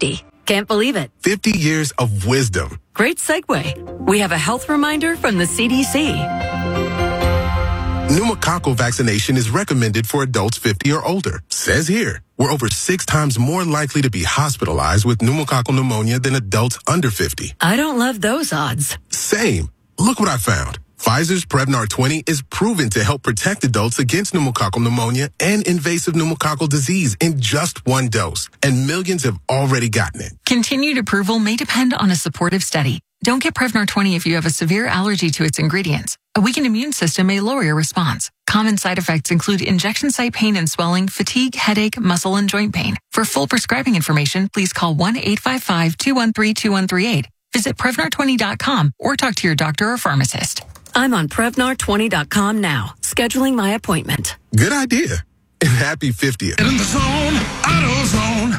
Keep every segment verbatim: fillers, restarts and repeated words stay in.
fifty. Can't believe it. fifty years of wisdom. Great segue. We have a health reminder from the C D C. Pneumococcal vaccination is recommended for adults fifty or older. Says here, we're over six times more likely to be hospitalized with pneumococcal pneumonia than adults under fifty. I don't love those odds. Same. Look what I found. Pfizer's Prevnar twenty is proven to help protect adults against pneumococcal pneumonia and invasive pneumococcal disease in just one dose. And millions have already gotten it. Continued approval may depend on a supportive study. Don't get Prevnar twenty if you have a severe allergy to its ingredients. A weakened immune system may lower your response. Common side effects include injection site pain and swelling, fatigue, headache, muscle, and joint pain. For full prescribing information, please call one eight five five, two one three, two one three eight. Visit Prevnar twenty dot com or talk to your doctor or pharmacist. I'm on Prevnar twenty dot com now, scheduling my appointment. Good idea. And happy fiftieth. In the zone, AutoZone.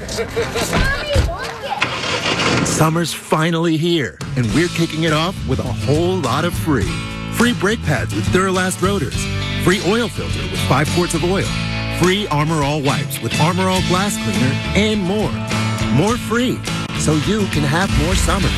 Summer's finally here, and we're kicking it off with a whole lot of free. Free brake pads with Duralast rotors. Free oil filter with five quarts of oil. Free Armor All wipes with Armor All glass cleaner, and more. More free, so you can have more summer.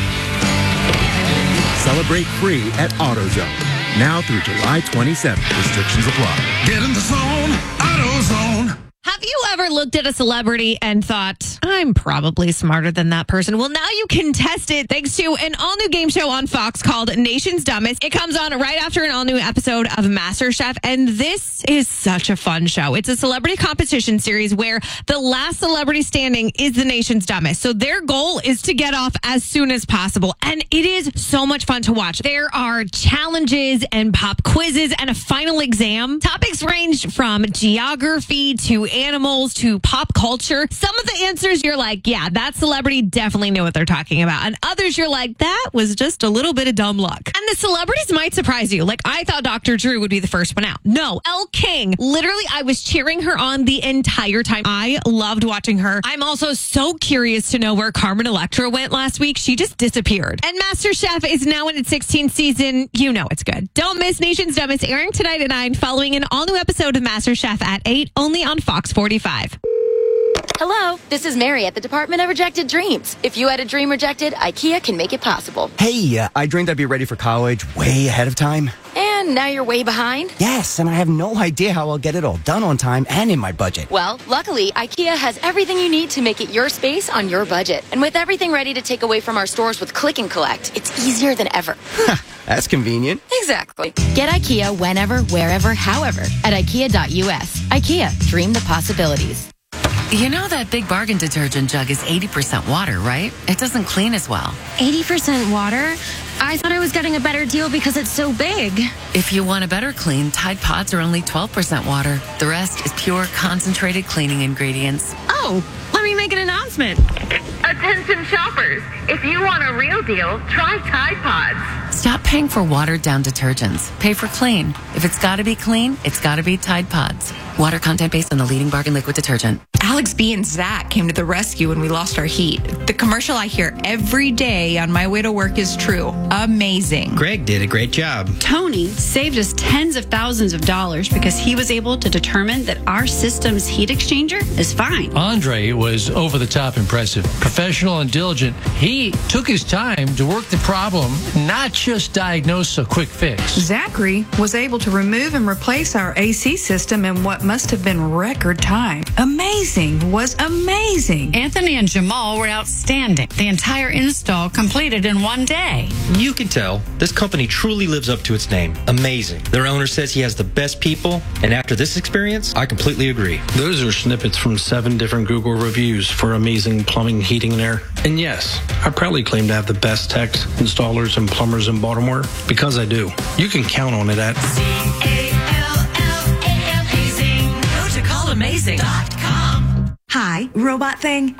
Celebrate free at AutoZone. Now through July twenty-seventh. Restrictions apply. Get in the zone, AutoZone. Have you ever looked at a celebrity and thought, I'm probably smarter than that person? Well, now you can test it thanks to an all-new game show on Fox called Nation's Dumbest. It comes on right after an all-new episode of MasterChef, and this is such a fun show. It's a celebrity competition series where the last celebrity standing is the nation's dumbest. So their goal is to get off as soon as possible, and it is so much fun to watch. There are challenges and pop quizzes and a final exam. Topics range from geography to animals to pop culture. Some of the answers you're like, yeah, that celebrity definitely knew what they're talking about. And others you're like, that was just a little bit of dumb luck. And the celebrities might surprise you. Like, I thought Doctor Drew would be the first one out. No, Elle King. Literally, I was cheering her on the entire time. I loved watching her. I'm also so curious to know where Carmen Electra went last week. She just disappeared. And MasterChef is now in its sixteenth season. You know it's good. Don't miss Nation's Dumbest, airing tonight at nine, following an all-new episode of MasterChef at eight, only on Fox forty-five. Hello, this is Mary at the Department of Rejected Dreams. If you had a dream rejected, IKEA can make it possible. Hey, uh, I dreamed I'd be ready for college way ahead of time. And now you're way behind? Yes, and I have no idea how I'll get it all done on time and in my budget. Well, luckily, IKEA has everything you need to make it your space on your budget. And with everything ready to take away from our stores with Click and Collect, it's easier than ever. That's convenient. Exactly. Get IKEA whenever, wherever, however at IKEA dot U S. IKEA, dream the possibilities. You know that Big Bargain detergent jug is eighty percent water, right? It doesn't clean as well. eighty percent water? I thought I was getting a better deal because it's so big. If you want a better clean, Tide Pods are only twelve percent water. The rest is pure, concentrated cleaning ingredients. Oh, let me make an announcement. Attention shoppers, if you want a real deal, try Tide Pods. Stop paying for watered-down detergents. Pay for clean. If it's got to be clean, it's got to be Tide Pods. Water content based on the leading bargain liquid detergent. Alex B and Zach came to the rescue when we lost our heat. The commercial I hear every day on my way to work is true. Amazing. Greg did a great job. Tony saved us tens of thousands of dollars because he was able to determine that our system's heat exchanger is fine. Andre was over the top impressive. Professional and diligent. He took his time to work the problem, not just diagnose a quick fix. Zachary was able to remove and replace our A C system in what must have been record time. Amazing was amazing. Anthony and Jamal were outstanding. The entire install completed in one day. You can tell this company truly lives up to its name. Amazing. Their owner says he has the best people, and after this experience, I completely agree. Those are snippets from seven different Google reviews for amazing plumbing, heating, and air. And yes, I proudly claim to have the best techs, installers, and plumbers in Baltimore because I do. You can count on it at C A L L A M Amazing. Go to call amazing dot com. Hi, robot thing.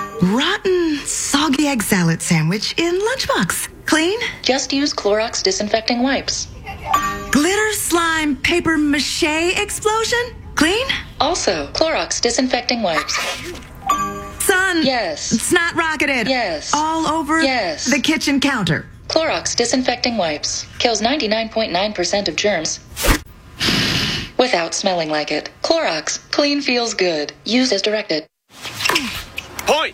Rotten, soggy egg salad sandwich in lunchbox. Clean? Just use Clorox disinfecting wipes. Glitter slime paper mache explosion? Clean? Also, Clorox disinfecting wipes. Son. Yes. Snot rocketed. Yes. All over yes. the kitchen counter. Clorox disinfecting wipes. Kills ninety-nine point nine percent of germs without smelling like it. Clorox. Clean feels good. Use as directed. Point!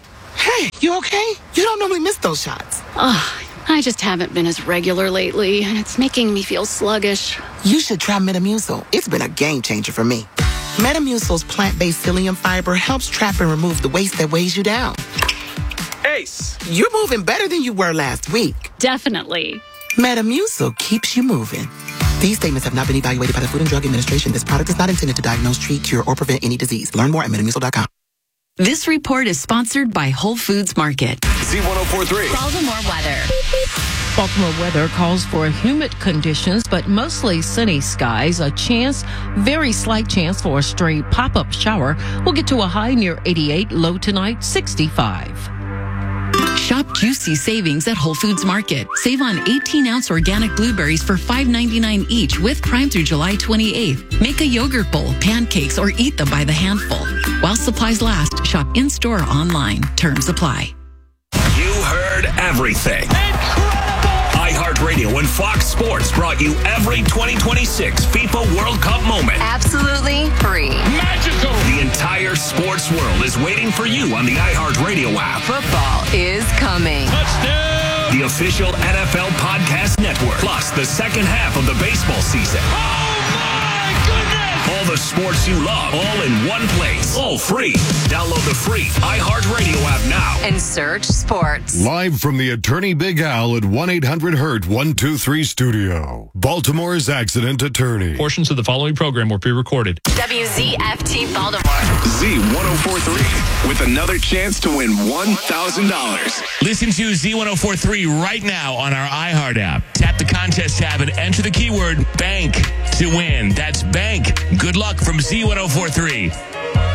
Hey, you okay? You don't normally miss those shots. Ugh, I just haven't been as regular lately, and it's making me feel sluggish. You should try Metamucil. It's been a game changer for me. Metamucil's plant-based psyllium fiber helps trap and remove the waste that weighs you down. Ace, you're moving better than you were last week. Definitely. Metamucil keeps you moving. These statements have not been evaluated by the Food and Drug Administration. This product is not intended to diagnose, treat, cure, or prevent any disease. Learn more at metamucil dot com. This report is sponsored by Whole Foods Market. Z ten forty-three. Baltimore weather. Baltimore weather calls for humid conditions, but mostly sunny skies. A chance, very slight chance for a stray pop-up shower. We'll get to a high near eighty-eight, low tonight, sixty-five. Shop juicy savings at Whole Foods Market. Save on eighteen ounce organic blueberries for five ninety-nine each with Prime through July twenty-eighth. Make a yogurt bowl, pancakes, or eat them by the handful. While supplies last, shop in-store or online. Terms apply. You heard everything. iHeartRadio and Fox Sports brought you every twenty twenty-six FIFA World Cup moment. Absolutely free. Magical. The entire sports world is waiting for you on the iHeartRadio app. Football is coming. Touchdown. The official N F L Podcast Network. Plus the second half of the baseball season. Oh, my goodness. All the sports you love, all in one place. All free. Download the free iHeartRadio app now. And search sports. Live from the Attorney Big Al at one eight hundred hurt one two three studio. Baltimore's accident attorney. Portions of the following program were pre-recorded. W Z F T Baltimore. Z ten forty-three with another chance to win one thousand dollars. Listen to Z ten forty-three right now on our iHeart app. Tap the contest tab and enter the keyword BANK to win. That's BANK. Good luck from Z ten forty-three.